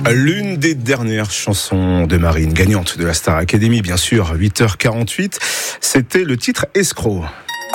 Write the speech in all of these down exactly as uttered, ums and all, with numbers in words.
L'une des dernières chansons de Marine, gagnante de la Star Academy, bien sûr, huit heures quarante-huit, c'était le titre Escroc.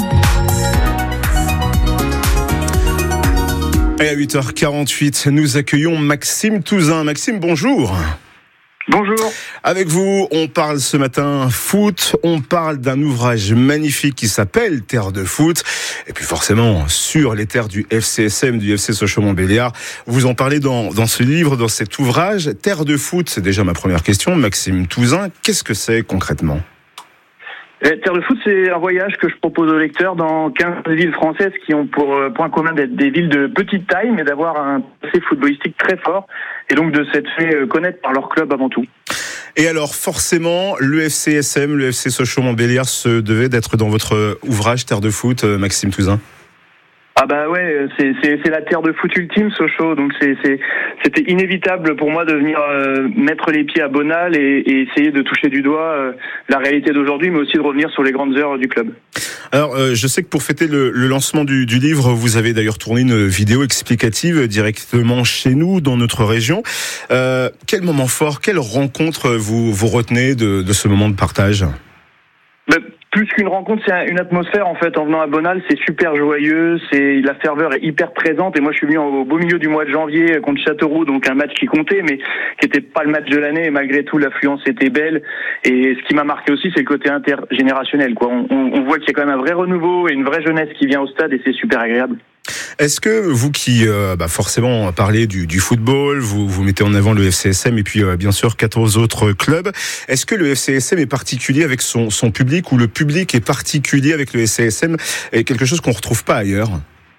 Et à huit heures quarante-huit, nous accueillons Maxime Touzin. Maxime, bonjour. Bonjour. Avec vous, on parle ce matin foot, on parle d'un ouvrage magnifique qui s'appelle Terre de foot, et puis forcément sur les terres du F C S M, du F C Sochaux-Montbéliard. Vous en parlez dans, dans ce livre, dans cet ouvrage. Terre de foot, c'est déjà ma première question. Maxime Touzin, qu'est-ce que c'est concrètement ? Terre de foot, c'est un voyage que je propose aux lecteurs dans quinze villes françaises qui ont pour point commun d'être des villes de petite taille, mais d'avoir un passé footballistique très fort, et donc de s'être fait connaître par leur club avant tout. Et alors, forcément, le F C S M, le F C Sochaux-Montbéliard se devait d'être dans votre ouvrage Terre de foot, Maxime Touzin. Ah bah ouais, c'est, c'est, c'est la terre de foot ultime, Sochaux, donc c'est, c'est, c'était inévitable pour moi de venir euh, mettre les pieds à Bonal et, et essayer de toucher du doigt euh, la réalité d'aujourd'hui, mais aussi de revenir sur les grandes heures du club. Alors, euh, je sais que pour fêter le, le lancement du, du livre, vous avez d'ailleurs tourné une vidéo explicative directement chez nous, dans notre région. Euh, quel moment fort, quelle rencontre vous, vous retenez de, de ce moment de partage ? bah, Plus qu'une rencontre, c'est une atmosphère en fait. En venant à Bonal, c'est super joyeux, c'est la ferveur est hyper présente. Et moi, je suis venu au beau milieu du mois de janvier contre Châteauroux, donc un match qui comptait, mais qui était pas le match de l'année. Et malgré tout, l'affluence était belle. Et ce qui m'a marqué aussi, c'est le côté intergénérationnel, quoi. On, on, on voit qu'il y a quand même un vrai renouveau et une vraie jeunesse qui vient au stade, et c'est super agréable. Est-ce que vous qui, euh, bah forcément, parlez du, du football, vous, vous mettez en avant le F C S M et puis euh, bien sûr quatorze autres clubs, est-ce que le F C S M est particulier avec son, son public, ou le public est particulier avec le F C S M, et quelque chose qu'on ne retrouve pas ailleurs ?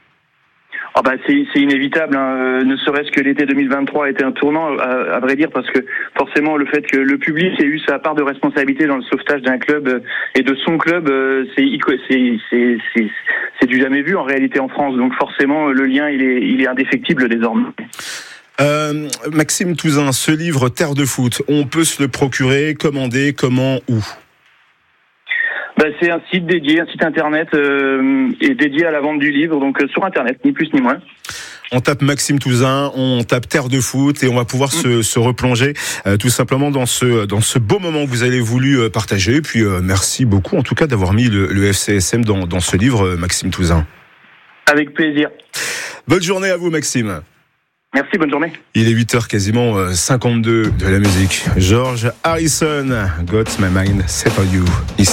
Ah bah c'est, c'est inévitable, hein. Ne serait-ce que l'été deux mille vingt-trois a été un tournant, à, à vrai dire, parce que forcément le fait que le public ait eu sa part de responsabilité dans le sauvetage d'un club et de son club, c'est, c'est, c'est, c'est, c'est du jamais vu en réalité en France. Donc forcément le lien il est, il est indéfectible désormais. Euh, Maxime Touzin, ce livre Terre de foot, on peut se le procurer, commander, comment, où ? Bah, c'est un site dédié, un site internet euh, et dédié à la vente du livre, donc euh, sur internet, ni plus ni moins. On tape Maxime Touzin, on tape Terre de foot, et on va pouvoir mmh. se, se replonger euh, tout simplement dans ce dans ce beau moment que vous avez voulu euh, partager. Et puis euh, merci beaucoup en tout cas d'avoir mis le, le F C S M dans, dans ce livre, euh, Maxime Touzin. Avec plaisir. Bonne journée à vous, Maxime. Merci, bonne journée. Il est huit heures quasiment cinquante-deux de la musique. George Harrison, Got My Mind Set On You. Ici.